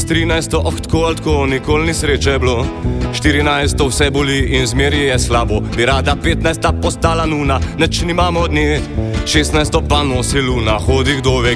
13 tako ali tako, nikoli ni sreče bilo. 14 vse boli in zmeri je slabo. Bi rada 15 postala nuna, neč nimamo od nje. 16 pa nosi luna, hodi kdo ve